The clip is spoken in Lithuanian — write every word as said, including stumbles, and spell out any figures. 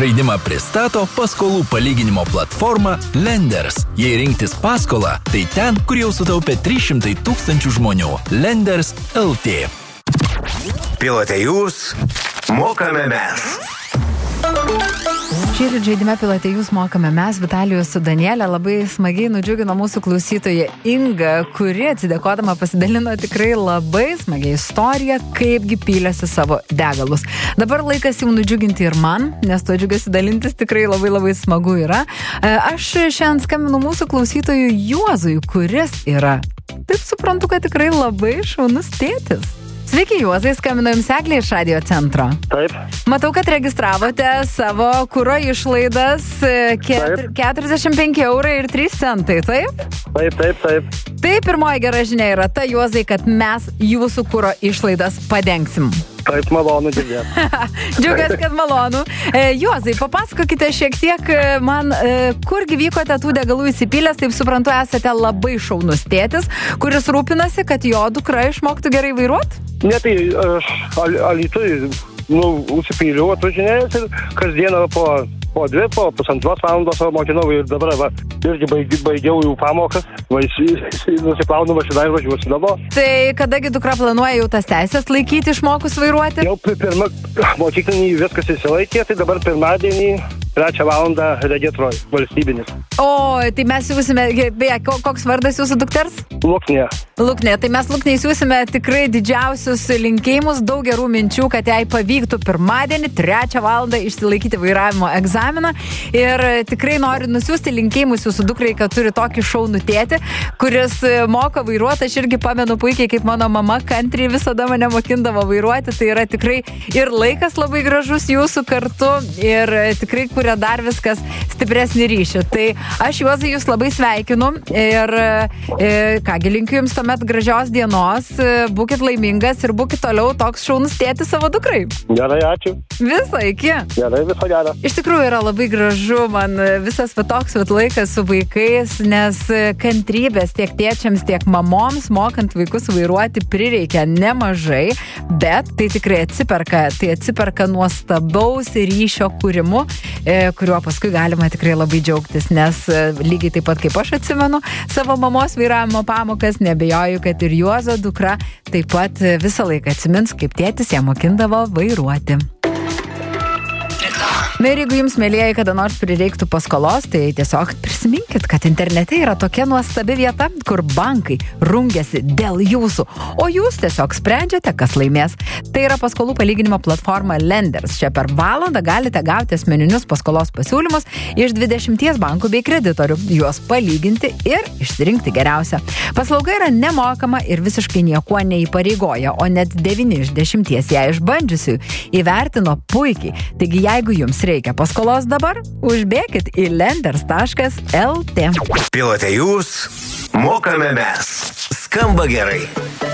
Žaidimą pristato paskolų palyginimo platforma Lenders. Jei rinktis paskolą, tai ten, kur jau sutaupė trys šimtai tūkstančių žmonių. Lenders L T. Pilote jūs, mokame mes. Šįryt žaidime Pilote jūs mokame mes, Vitalijus su Danielė, labai smagiai nudžiugino mūsų klausytoja Inga, kuri atsidėkodama pasidalino tikrai labai smagiai istoriją, kaipgi pylėsi savo degalus. Dabar laikas jau nudžiuginti ir man, nes to džiugasi dalintis tikrai labai labai smagu yra. Aš šiandien skambinu mūsų klausytojui Juozui, kuris yra, taip suprantu, kad tikrai labai šaunus tėtis. Sveiki, Juozai, skambino jums Eglė iš Radio centro. Taip. Matau, kad registravote savo kuro išlaidas ketur, keturiasdešimt penki eurai ir trys centai, taip? Taip, taip, taip. Tai pirmoji gera žinia yra ta, Juozai, kad mes jūsų kuro išlaidas padengsim. Taip, malonu girdėti. Džiugiuosi, kad malonu. E, Juozai, papasakokite šiek tiek man, e, kurgi vykote tų degalų įsipylęs, taip suprantu, esate labai šaunus tėtis, kuris rūpinasi, kad jo dukra išmoktų gerai vairuoti? Ne, tai aš al, Alytui, nu, užsipyliau atvažinėjęs ir kasdieną po, po dvi, po pusantros valandos mokinau ir dabar va, irgi baigi, baigiau jų pamokas, nusiplaunu mašiną ir važiuosiu namo. Tai kadagi dukra planuoja jau tas teisės laikyti išmokus vairuoti? Jau pirmą mokyklinį viskas įsilaikė, tai dabar pirmadienį trečią valandą regitroj valstybinis. O, tai mes siūsime, beje, koks vardas jūsų dukters? Luknė. Luknė, tai mes Luknei siūsime tikrai didžiausius linkėjimus, daug gerų minčių, kad jai pavyktų pirmadienį, trečią valandą išsilaikyti vairavimo egzaminą. Ir tikrai noriu nusiųsti linkėjimus jūsų dukrai, kad turi tokį šaunų tėtį, kuris moka vairuoti. Aš irgi pamenu puikiai, kaip mano mama kantriai visada mane mokindavo vairuoti. Tai yra tikrai ir laikas labai gražus jūsų kartu ir tikrai kuria dar viskas stipresnį ryšį. Tai aš, Juozai, jūs labai sveikinu ir e, kągi linkiu jums tuomet gražios dienos, būkit laimingas ir būkit toliau toks šaunus tėtis savo dukrai. Gerai, ačiū. Visą, iki. Gerai, viso gero. Iš tikrųjų yra labai gražu man visas va toks va laikas su vaikais, nes kantrybės tiek tėčiams, tiek mamoms mokant vaikus vairuoti prireikia nemažai, bet tai tikrai atsiperka, tai atsiperka nuostabaus ryšio kūrimu, kuriuo paskui galima tikrai labai džiaugtis, nes lygiai taip pat kaip aš atsimenu savo mamos vairavimo pamokas, nebejoju, kad ir Juozo dukra taip pat visą laiką atsimins, kaip tėtis ją mokindavo vairuoti. Na ir jeigu jums, mėlėjai, kada nors prireiktų paskolos, tai tiesiog prisiminkit, kad internete yra tokia nuostabi vieta, kur bankai rungiasi dėl jūsų, o jūs tiesiog sprendžiate, kas laimės. Tai yra paskolų palyginimo platforma Lenders. Čia per valandą galite gauti asmeninius paskolos pasiūlymus iš dvidešimties bankų bei kreditorių, juos palyginti ir išsirinkti geriausią. Paslauga yra nemokama ir visiškai niekuo neįpareigoja, o net devyni iš dešimties ją išbandžiusių įvertino puikiai. Taigi, jeigu jums reikia paskolos dabar, užbėkit į lenders taškas el tė. Pilote jūs, mokame mes. Skamba gerai.